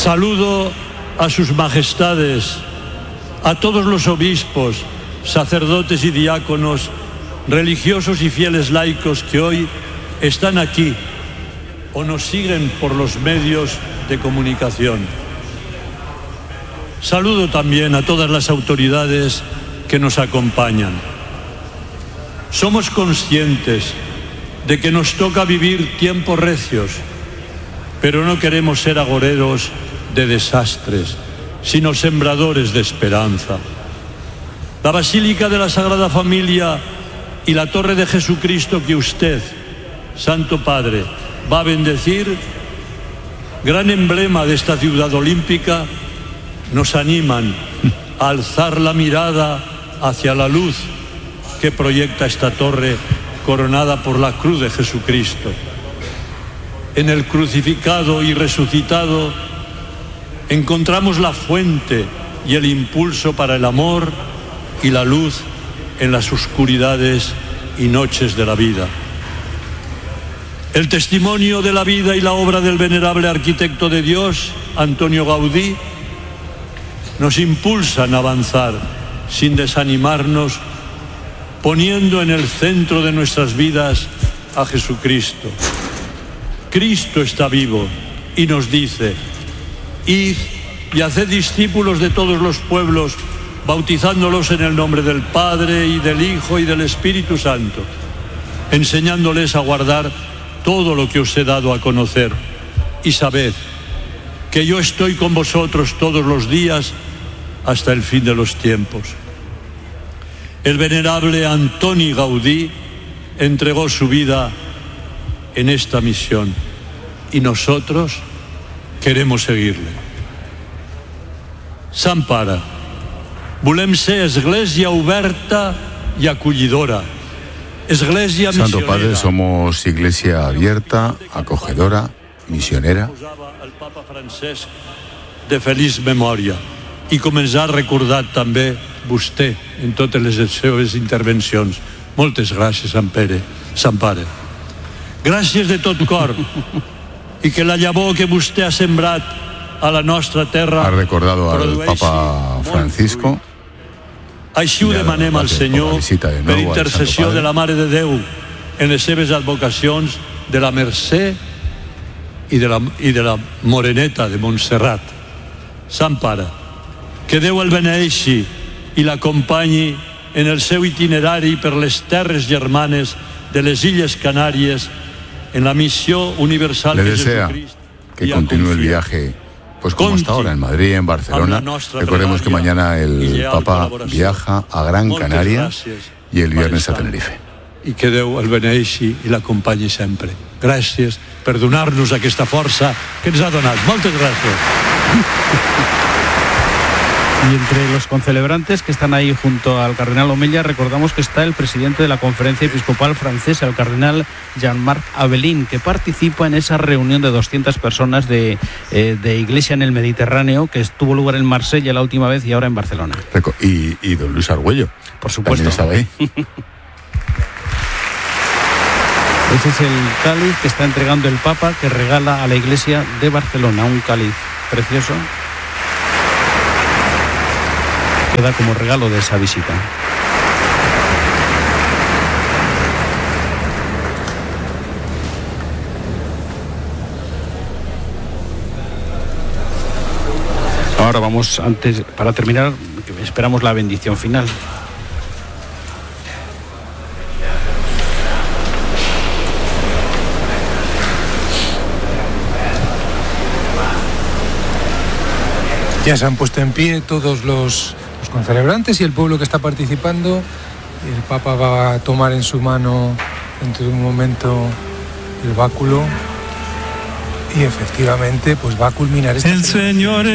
Saludo a sus majestades, a todos los obispos, sacerdotes y diáconos, religiosos y fieles laicos que hoy están aquí o nos siguen por los medios de comunicación. Saludo también a todas las autoridades que nos acompañan. Somos conscientes de que nos toca vivir tiempos recios, pero no queremos ser agoreros de desastres, sino sembradores de esperanza. La Basílica de la Sagrada Familia y la Torre de Jesucristo que usted, Santo Padre, va a bendecir, gran emblema de esta ciudad olímpica, nos animan a alzar la mirada hacia la luz que proyecta esta torre coronada por la cruz de Jesucristo. En el crucificado y resucitado encontramos la fuente y el impulso para el amor y la luz en las oscuridades y noches de la vida. El testimonio de la vida y la obra del venerable arquitecto de Dios, Antonio Gaudí, nos impulsan a avanzar sin desanimarnos, poniendo en el centro de nuestras vidas a Jesucristo. Cristo está vivo y nos dice: id y haced discípulos de todos los pueblos, bautizándolos en el nombre del Padre y del Hijo y del Espíritu Santo, enseñándoles a guardar todo lo que os he dado a conocer. Y sabed que yo estoy con vosotros todos los días hasta el fin de los tiempos. El venerable Antoni Gaudí entregó su vida en esta misión y nosotros queremos seguirle. Sant Pare, volem ser església oberta y acollidora, església misionera. Santo Padre, somos iglesia abierta, acogedora, misionera. El Papa Francesc de feliç memòria i començar recordant també vostè en totes les seves intervencions. Moltes gràcies, Sant Pare. Gràcies de tot cor i que la llavor que vostè ha sembrat a la nostra terra ha recordado al Papa Francisco. Així ho demanem al Senyor per intercessió de la Mare de Déu en les seves advocacions de la Mercè i de la Moreneta de Montserrat. Sant Pare, que Déu el beneeixi i l'acompanyi en el seu itinerari per les terres germanes de les Illes Canàries en la misión universal de Jesucristo. Que continúe el viaje, pues como hasta ahora, en Madrid, en Barcelona. Recordemos que mañana el Papa viaja a Gran Canaria y el viernes a Tenerife. I que Déu el beneeixi i l'acompanyi sempre. Gràcies per donar-nos aquesta força que ens ha donat. Moltes gràcies. Y entre los concelebrantes que están ahí junto al cardenal Omeya, recordamos que está el presidente de la Conferencia Episcopal Francesa, el cardenal Jean-Marc Abelin, que participa en esa reunión de 200 personas de Iglesia en el Mediterráneo, que tuvo lugar en Marsella la última vez y ahora en Barcelona. Y don Luis Argüello, por supuesto, estaba ahí. Ese es el cáliz que está entregando el Papa, que regala a la Iglesia de Barcelona, un cáliz precioso. Queda como regalo de esa visita. Ahora vamos, para terminar, esperamos la bendición final. Ya se han puesto en pie todos los concelebrantes y el pueblo que está participando. El Papa va a tomar en su mano dentro de un momento el báculo y efectivamente pues va a culminar esta. El Señor